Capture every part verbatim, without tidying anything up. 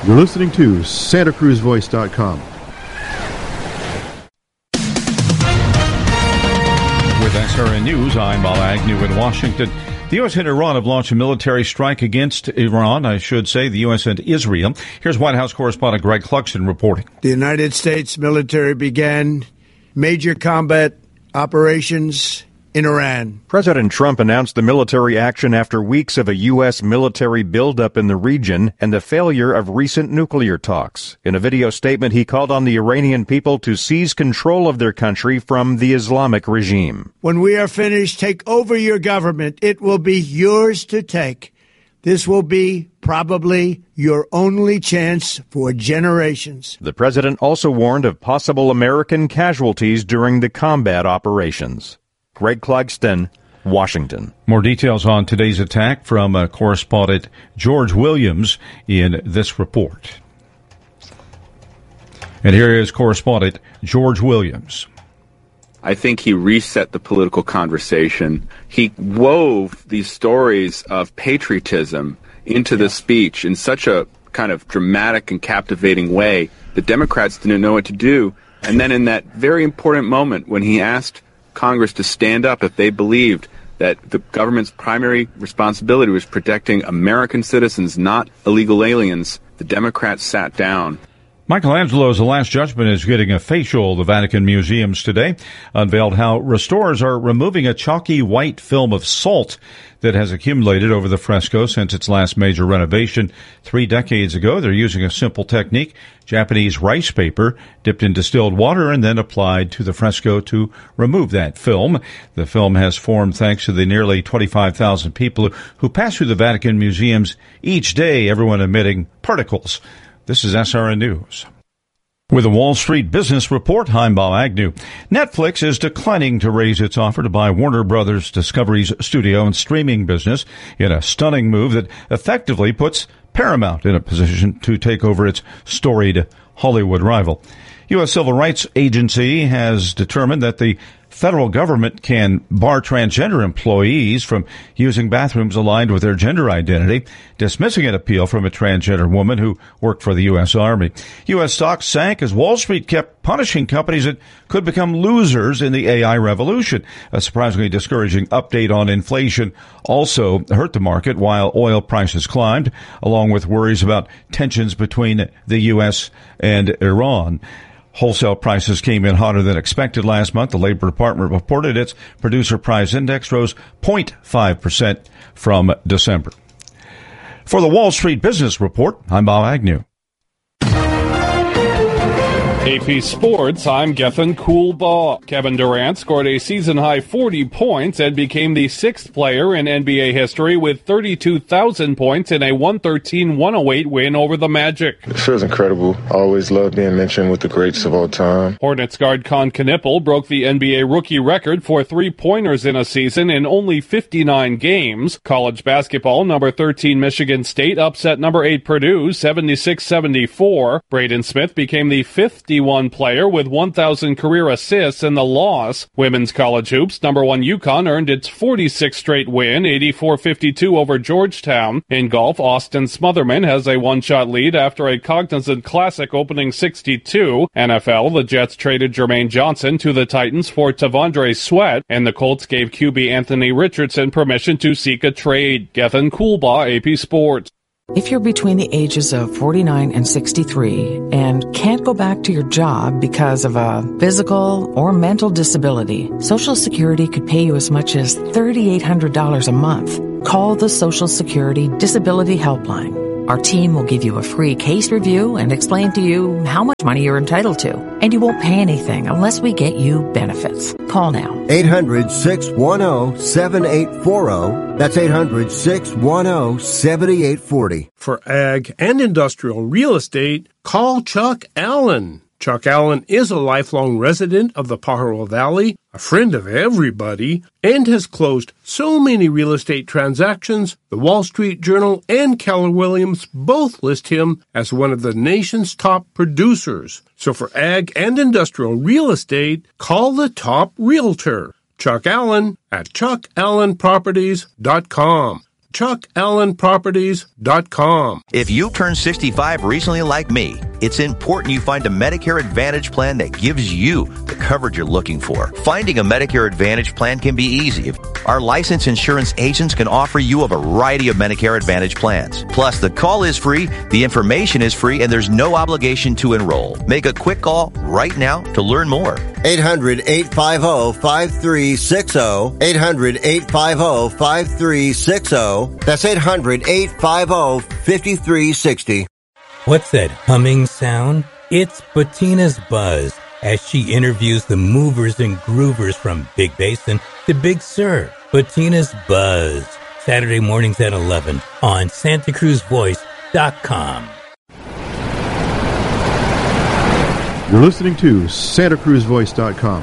You're listening to Santa Cruz Voice dot com. With S R N News, I'm Bob Agnew in Washington. The U S and Iran have launched a military strike against Iran, I should say, the U S and Israel. Here's White House correspondent Greg Clugston reporting. The United States military began major combat operations in Iran. President Trump announced the military action after weeks of a U S military buildup in the region and the failure of recent nuclear talks. In a video statement, he called on the Iranian people to seize control of their country from the Islamic regime. When we are finished, take over your government. It will be yours to take. This will be probably your only chance for generations. The president also warned of possible American casualties during the combat operations. Greg Clugston, Washington. More details on today's attack from uh, correspondent George Williams in this report. And here is correspondent George Williams. I think he reset the political conversation. He wove these stories of patriotism into the speech in such a kind of dramatic and captivating way that Democrats didn't know what to do. And then in that very important moment when he asked Congress to stand up if they believed that the government's primary responsibility was protecting American citizens, not illegal aliens, the Democrats sat down. Michelangelo's The Last Judgment is getting a facial. The Vatican Museums today unveiled how restorers are removing a chalky white film of salt that has accumulated over the fresco since its last major renovation three decades ago. They're using a simple technique, Japanese rice paper dipped in distilled water and then applied to the fresco to remove that film. The film has formed thanks to the nearly twenty-five thousand people who pass through the Vatican Museums each day, everyone emitting particles. This is S R N News. With a Wall Street Business Report, I'm Bob Agnew. Netflix is declining to raise its offer to buy Warner Brothers Discovery's studio and streaming business in a stunning move that effectively puts Paramount in a position to take over its storied Hollywood rival. U S Civil Rights Agency has determined that the federal government can bar transgender employees from using bathrooms aligned with their gender identity, dismissing an appeal from a transgender woman who worked for the U S Army. U S stocks sank as Wall Street kept punishing companies that could become losers in the A I revolution. A surprisingly discouraging update on inflation also hurt the market while oil prices climbed, along with worries about tensions between the U S and Iran. Wholesale prices came in hotter than expected last month. The Labor Department reported its producer price index rose zero point five percent from December. For the Wall Street Business Report, I'm Bob Agnew. A P Sports, I'm Gethin Coolbaugh. Kevin Durant scored a season-high forty points and became the sixth player in N B A history with thirty-two thousand points in a one thirteen one oh eight win over the Magic. It feels incredible. I always love being mentioned with the greats of all time. Hornets guard Con Knippel broke the N B A rookie record for three-pointers in a season in only fifty-nine games. College basketball, number thirteen Michigan State upset number eight Purdue seventy-six seventy-four. Braden Smith became the fifth one player with one thousand career assists in the loss. Women's college hoops, number one UConn earned its forty-sixth straight win, eighty-four fifty-two over Georgetown. In golf, Austin Smotherman has a one-shot lead after a Cognizant Classic opening sixty-two. N F L, the Jets traded Jermaine Johnson to the Titans for Tavondre Sweat, and the Colts gave Q B Anthony Richardson permission to seek a trade. Gethin Coolbaugh, A P Sports. If you're between the ages of forty-nine and sixty-three and can't go back to your job because of a physical or mental disability, Social Security could pay you as much as three thousand eight hundred dollars a month. Call the Social Security Disability Helpline. Our team will give you a free case review and explain to you how much money you're entitled to. And you won't pay anything unless we get you benefits. Call now. eight hundred, six one zero, seven eight four zero. That's eight hundred, six one zero, seven eight four zero. For ag and industrial real estate, call Chuck Allen. Chuck Allen is a lifelong resident of the Pajaro Valley, a friend of everybody, and has closed so many real estate transactions, the Wall Street Journal and Keller Williams both list him as one of the nation's top producers. So for ag and industrial real estate, call the top realtor, Chuck Allen, at chuck allen properties dot com. chuck allen properties dot com. If you turned sixty-five recently like me, it's important you find a Medicare Advantage plan that gives you the coverage you're looking for. Finding a Medicare Advantage plan can be easy. Our licensed insurance agents can offer you a variety of Medicare Advantage plans. Plus, the call is free, the information is free, and there's no obligation to enroll. Make a quick call right now to learn more. eight hundred, eight five zero, five three six zero. eight hundred, eight five zero, five three six zero. That's eight hundred, eight five zero, five three six zero. What's that humming sound? It's Bettina's Buzz as she interviews the movers and groovers from Big Basin to Big Sur. Bettina's Buzz. Saturday mornings at eleven on Santa Cruz Voice dot com. You're listening to Santa Cruz Voice dot com.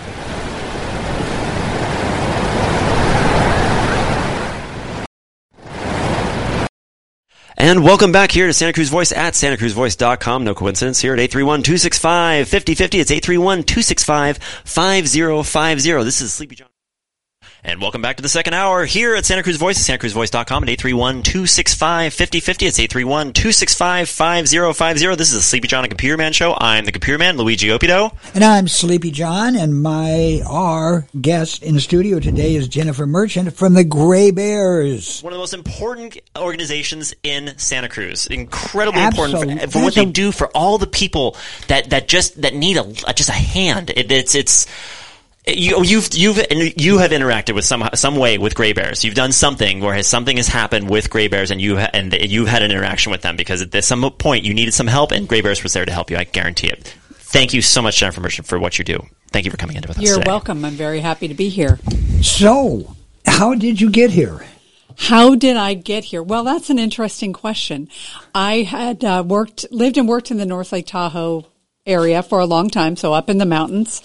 And welcome back here to Santa Cruz Voice at Santa Cruz Voice dot com. No coincidence here at eight three one, two six five, five zero five zero. It's eight three one, two six five, five zero five zero. This is Sleepy John. And welcome back to the second hour here at Santa Cruz Voice at Santa Cruz Voice dot com at eight three one, two six five, five zero five zero. It's eight three one, two six five, five zero five zero. This is the Sleepy John and Computer Man Show. I'm the Computer Man, Luigi Opido. And I'm Sleepy John, and my our guest in the studio today is Jennifer Merchant from the Gray Bears. One of the most important organizations in Santa Cruz. Incredibly Absolutely. important for, for what they do for all the people that, that just that need a just a hand. It, it's it's You, you've you've you have interacted with some some way with Gray Bears. You've done something where has something has happened with Gray Bears, and you ha- and you've had an interaction with them because at some point you needed some help, and Gray Bears was there to help you. I guarantee it. Thank you so much, Jennifer Merchant, for what you do. Thank you for coming into with us You're today. welcome. I'm very happy to be here. So, how did you get here? How did I get here? Well, that's an interesting question. I had uh, worked, lived and worked in the North Lake Tahoe area for a long time, so up in the mountains.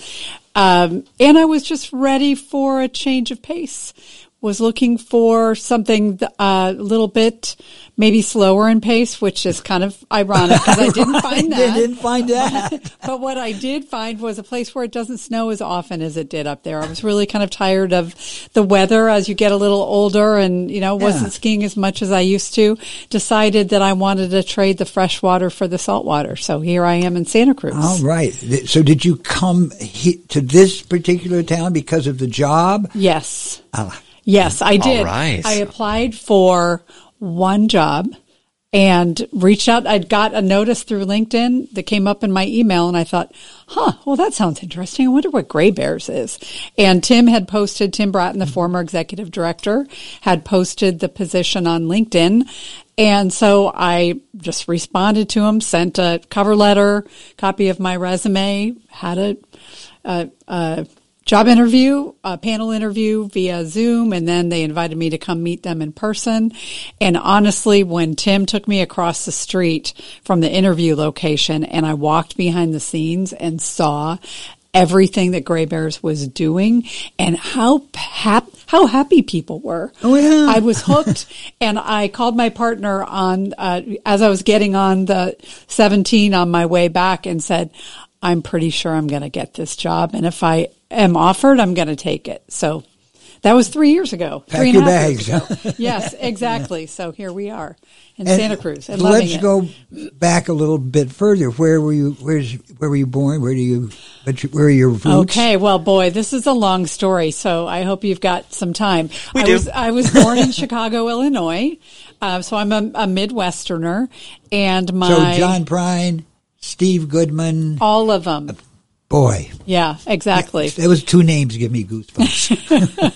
Um, and I was just ready for a change of pace. Was looking for something uh, a little bit maybe slower in pace, which is kind of ironic because I didn't find that. I didn't find that. But what I did find was a place where it doesn't snow as often as it did up there. I was really kind of tired of the weather as you get a little older and, you know, wasn't Yeah. skiing as much as I used to. Decided that I wanted to trade the fresh water for the salt water. So here I am in Santa Cruz. All right. So did you come he- to this particular town because of the job? Yes. Ah. Yes, I did. All right. I applied for one job and reached out. I'd got a notice through LinkedIn that came up in my email, and I thought, huh, well, that sounds interesting. I wonder what Gray Bears is. And Tim had posted, Tim Bratton, the former executive director, had posted the position on LinkedIn. And so I just responded to him, sent a cover letter, copy of my resume, had a, a, a job interview, a panel interview via Zoom, and then they invited me to come meet them in person. And honestly, when Tim took me across the street from the interview location and I walked behind the scenes and saw everything that Gray Bears was doing and how hap- how happy people were. Oh, yeah. I was hooked, and I called my partner on uh, as I was getting on the seventeen on my way back and said, I'm pretty sure I'm going to get this job, and if I am offered, I'm going to take it. So that was three years ago. Pack three and your a half bags. years ago. Yes, exactly. So here we are in And Santa Cruz and loving let's it. go back a little bit further. Where were you? Where's where were you born? Where do you? Where are your roots? Okay, well, boy, this is a long story, so I hope you've got some time. We I do. Was, I was born in Chicago, Illinois, uh, so I'm a, a Midwesterner, and my So John Prine, Steve Goodman, all of them. boy. Yeah, exactly. That was two names give me goosebumps.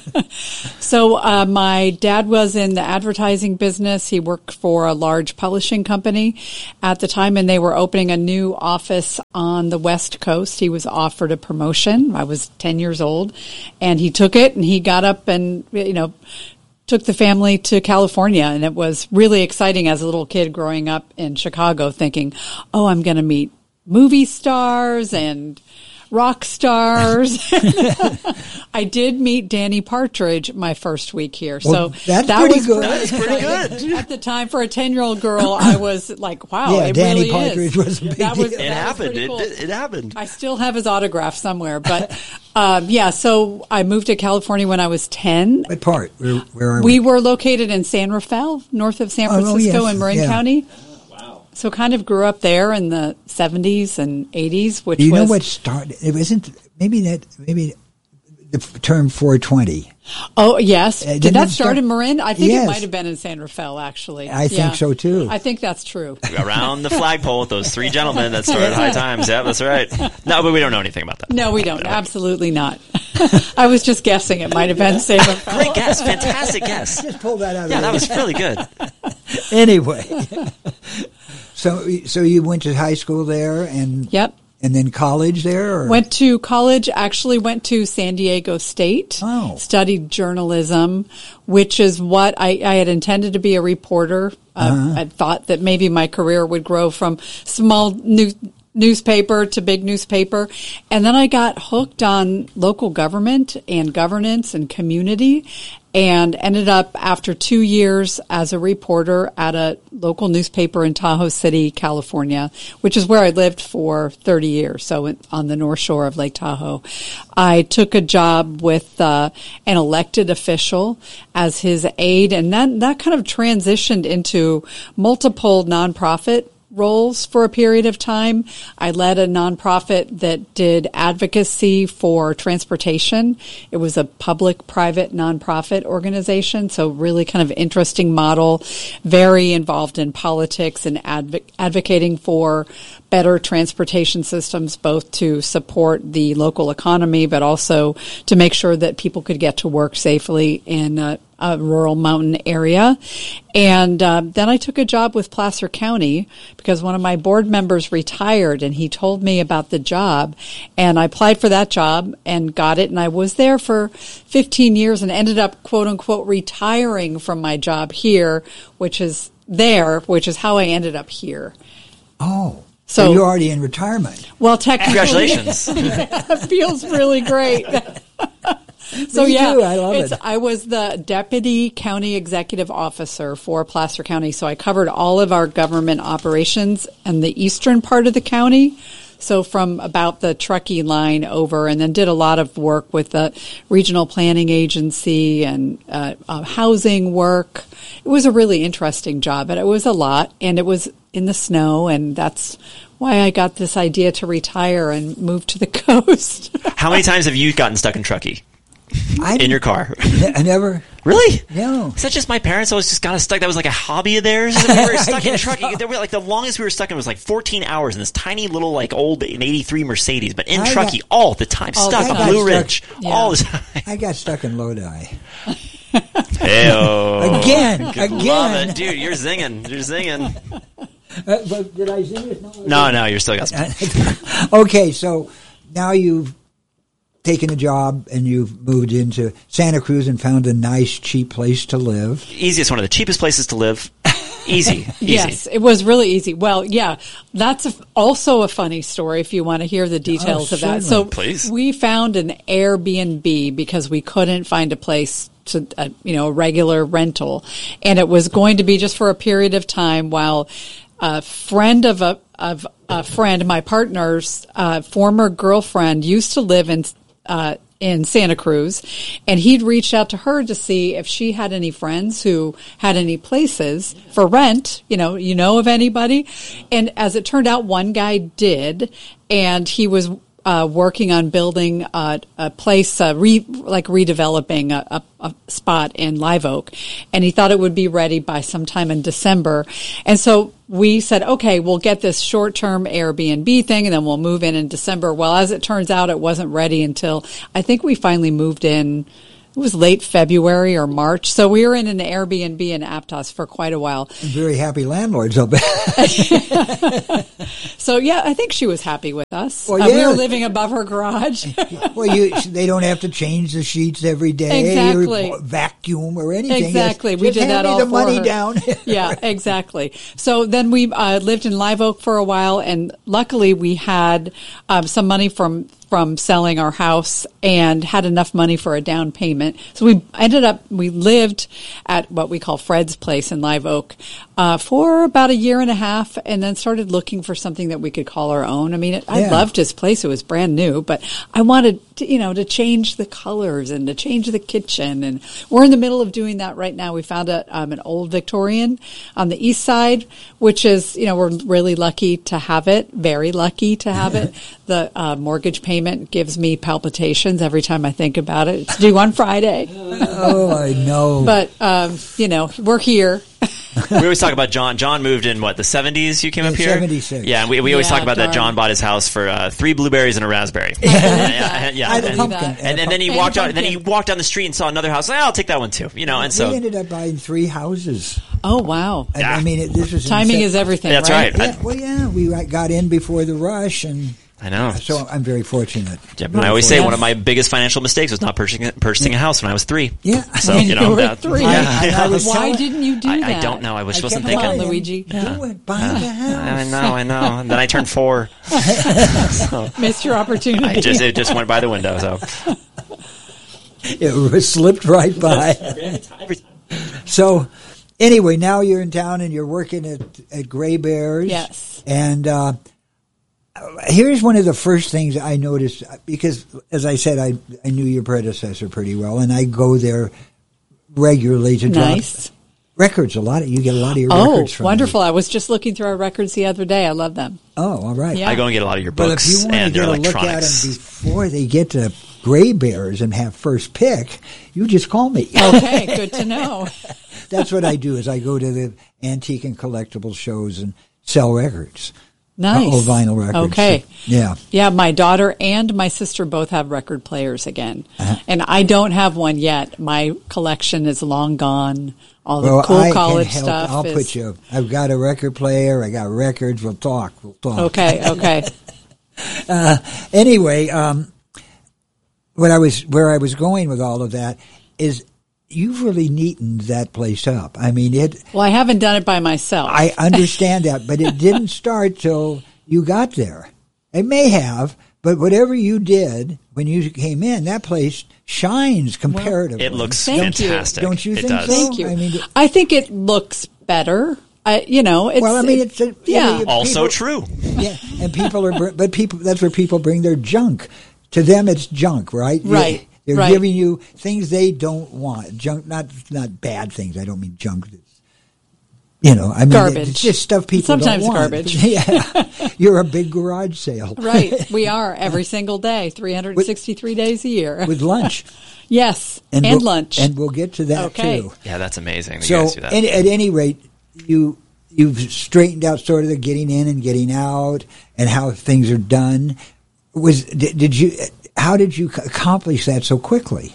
So uh, my dad was in the advertising business. He worked for a large publishing company at the time, and they were opening a new office on the West Coast. He was offered a promotion. I was ten years old, and he took it, and he got up and, you know, took the family to California, and it was really exciting as a little kid growing up in Chicago thinking, oh, I'm going to meet movie stars and rock stars. I did meet Danny Partridge my first week here. Well, so that's that pretty was good. That's pretty good. At the time, for a ten-year-old girl, I was like, wow, yeah, it Danny really Partridge is. was a big that was, deal. It that happened. Was It, cool. it, it happened. I still have his autograph somewhere. But, um, yeah, so I moved to California when I was ten. What part? Where, where are we? we? We were located in San Rafael, north of San Oh, Francisco yes. in Marin Yeah. County. So kind of grew up there in the seventies and eighties, which Do you was... know what started? It wasn't, maybe that, maybe the term four twenty. Oh, yes. Uh, Did didn't that it start start- in Marin? I think Yes. it might have been in San Rafael, actually. I think Yeah. so, too. I think that's true. Around the flagpole with those three gentlemen that started High Times. Yeah, that's right. No, but we don't know anything about that. No, we don't. Absolutely not. I was just guessing it might have been San Rafael. Great guess. Fantastic guess. Just pull that out. Yeah, of that the- was really good. Anyway. So, so you went to high school there and Yep. and then college there? Or? Went to college, actually went to San Diego State, Oh. studied journalism, which is what I, I had intended to be a reporter. Uh, Uh-huh. I thought that maybe my career would grow from small news, newspaper to big newspaper. And then I got hooked on local government and governance and community, and ended up after two years as a reporter at a local newspaper in Tahoe City, California, which is where I lived for thirty years. So on the North Shore of Lake Tahoe, I took a job with uh, an elected official as his aide, and that, that kind of transitioned into multiple nonprofit roles for a period of time. I led a nonprofit that did advocacy for transportation. It was a public-private nonprofit organization, so really kind of interesting model, very involved in politics and adv- advocating for better transportation systems, both to support the local economy, but also to make sure that people could get to work safely in a, a rural mountain area. And uh, then I took a job with Placer County because one of my board members retired, and he told me about the job, and I applied for that job and got it. And I was there for fifteen years and ended up, quote unquote, retiring from my job here, which is there, which is how I ended up here. Oh. So, So- you're already in retirement. Well, technically, Congratulations. it feels really great. So Me yeah, too. I love it's, it. I was the deputy county executive officer for Placer County, so I covered all of our government operations in the eastern part of the county. So from about the Truckee line over, and then did a lot of work with the regional planning agency and uh, uh, housing work. It was a really interesting job, but it was a lot, and it was in the snow, and that's why I got this idea to retire and move to the coast. How many times have you gotten stuck in Truckee? I, In your car? I never. Really? No. Is that just my parents always just got us stuck? That was like a hobby of theirs? We were stuck in guess Truckee. so. They were like the longest we were stuck in was like fourteen hours in this tiny little like old eighty-three Mercedes, but in I Truckee got- all the time, All the stuck time. on Blue Stuck. Ridge Yeah. all the time. I got stuck in Lodi. Hey-o. Again, Good again. Love it. Dude, you're zinging. You're zinging. Uh, but did I sing it? No. No, no, you're still got some. Okay, so now you've taken a job and you've moved into Santa Cruz and found a nice, cheap place to live. Easiest, one of the cheapest places to live. Easy. Easy. Yes, it was really easy. Well, yeah, that's a, also a funny story if you want to hear the details Oh, of that. certainly. So Please. we found an Airbnb because we couldn't find a place to, uh, you know, a regular rental. And it was going to be just for a period of time while a friend of a, of a friend, my partner's uh, former girlfriend used to live in uh, in Santa Cruz, and he'd reached out to her to see if she had any friends who had any places for rent, you know, you know of anybody. And as it turned out, one guy did, and he was uh, working on building uh, a place, uh, re, like redeveloping a, a, a spot in Live Oak, and he thought it would be ready by sometime in December. And so we said, okay, we'll get this short-term Airbnb thing, and then we'll move in in December. Well, as it turns out, it wasn't ready until I think we finally moved in. It was late February or March. So we were in an Airbnb in Aptos for quite a while. Very happy landlords, I'll bet. So, yeah, I think she was happy with us. Well, uh, yeah. We were living above her garage. Well, you, they don't have to change the sheets every day, Exactly. or vacuum or anything. Exactly. Just, we just did hand that me all the for money her. down. Yeah, exactly. So then we uh, lived in Live Oak for a while, and luckily we had um, some money from from selling our house and had enough money for a down payment. So we ended up, we lived at what we call Fred's Place in Live Oak uh, for about a year and a half, and then started looking for something that we could call our own. I mean, it, I Yeah. loved his place. It was brand new, but I wanted to, you know, to change the colors and to change the kitchen. And we're in the middle of doing that right now. We found a, um, an old Victorian on the east side, which is, you know, we're really lucky to have it, very lucky to have it. The uh, mortgage payment gives me palpitations every time I think about it. It's due on Friday. Oh, I know. But, um, you know, we're here. We always talk about John. John moved in, what, the seventies you came Yeah, up here? seventy-six. Yeah, and we, we always Yeah, talk about darn. that John bought his house for uh, three blueberries and a raspberry. yeah, yeah, I had a and, pumpkin. and, and, and then he And a walked out. And then he pumpkin. walked down the street and saw another house. I'll take that one too. You know, and so we ended up buying three houses. Oh, wow. And, I mean, it, this was in Timing se- is everything, That's right? right. Yeah, well, yeah, we got in before the rush, and I know. so I'm very fortunate. Yeah, but I always say one of my biggest financial mistakes was not purchasing purchasing a house when I was three. Yeah. So When you you know were that. three. Yeah. I- I was Why telling- didn't you do I, that? I don't know. I was I wasn't kept thinking. on, Luigi. Do it, buy the house. I know, I know. And then I turned four. So Missed your opportunity. I just it just went by the window. So It slipped right by. So, anyway, now you're in town and you're working at, at Gray Bears. Yes. And uh, here's one of the first things I noticed, because, as I said, I, I knew your predecessor pretty well, and I go there regularly to drop Nice. records. A lot of you get a lot of your Oh, records from wonderful. I was just looking through our records the other day. I love them. Oh, all right. Yeah. I go and get a lot of your But if books you want to and get your a look at them electronics. before they get to Gray Bears and have first pick, you just call me. Okay, good to know. That's what I do. Is I go to the antique and collectible shows and sell records. Nice. Oh, vinyl records. Okay. Yeah. Yeah, my daughter and my sister both have record players again. Uh-huh. And I don't have one yet. My collection is long gone. All the Well, cool I college can help. stuff I'll is... put you. I've got a record player. I got records. We'll talk. We'll talk. Okay, okay. Uh, anyway, um, what I was where I was going with all of that is you've really neatened that place up. I mean, it. Well, I haven't done it by myself. I understand that, but it didn't start till you got there. It may have, but whatever you did when you came in, that place shines comparatively. It looks Thank you. fantastic. Don't you it think does. so? Thank you. I mean, I think it looks better. I, you know, it's... well, I mean, it's a, you yeah. know, Also people- true. Yeah, and people are, br- but people, that's where people bring their junk. To them, it's junk, right? Right, They're right. giving you things they don't want. Junk, not not bad things. I don't mean junk. That's, you know, I mean, Garbage. it's just stuff people Sometimes don't want. garbage. Yeah, you're a big garage sale, Right, we are every single day, three hundred sixty-three days a year. with lunch Yes, and, we'll- lunch. and we'll get to that Okay. too. Yeah, that's amazing. that you So, guys do that. and at any rate, you you've straightened out sort of the getting in and getting out and how things are done. Was did, did you? How did you accomplish that so quickly?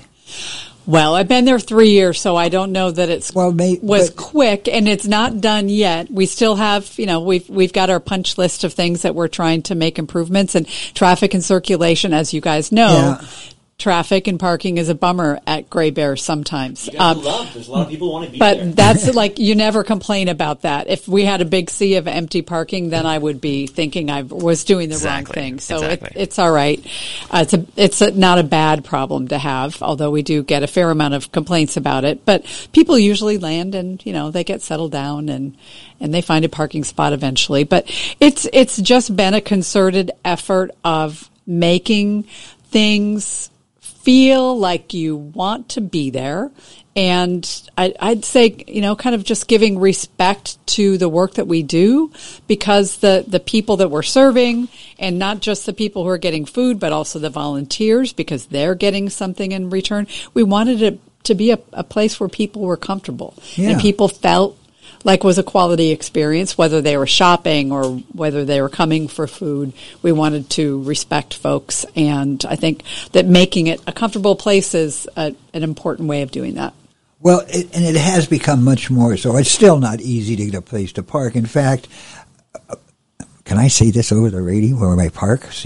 Well, I've been there three years, so I don't know that it's Well, may, was but- quick, and it's not done yet. We still have, you know, we've we've got our punch list of things that we're trying to make improvements, and traffic and circulation, as you guys know. Yeah. Traffic and parking is a bummer at Gray Bear sometimes. Um, There's a lot of people who want to be but there. that's like, you never complain about that. If we had a big sea of empty parking, then I would be thinking I was doing the Exactly, wrong thing. So exactly. it, it's all right. Uh, it's a, it's a, not a bad problem to have, although we do get a fair amount of complaints about it. But people usually land and, you know, they get settled down and, and they find a parking spot eventually. But it's, it's just been a concerted effort of making things feel like you want to be there. And I, I'd say, you know, kind of just giving respect to the work that we do, because the, the people that we're serving, and not just the people who are getting food, but also the volunteers, because they're getting something in return. We wanted it to be a, a place where people were comfortable Yeah. and people felt like was a quality experience, whether they were shopping or whether they were coming for food. We wanted to respect folks, and I think that making it a comfortable place is a, an important way of doing that. Well, it, and it has become much more so. It's still not easy to get a place to park. In fact, uh, can I say this over the radio where I park?